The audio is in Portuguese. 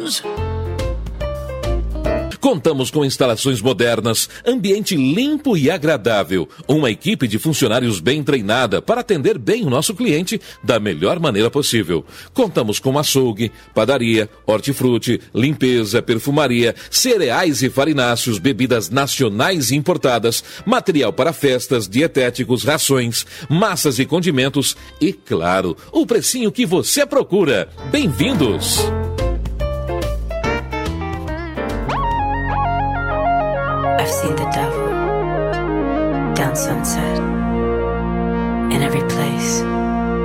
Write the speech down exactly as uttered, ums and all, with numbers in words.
Contamos com instalações modernas, ambiente limpo e agradável, uma equipe de funcionários bem treinada para atender bem o nosso cliente da melhor maneira possível. Contamos com açougue, padaria, hortifruti, limpeza, perfumaria, cereais e farináceos, bebidas nacionais e importadas, material para festas, dietéticos, rações, massas e condimentos e, claro, o precinho que você procura. Bem-vindos! I've seen the devil down Sunset, in every place.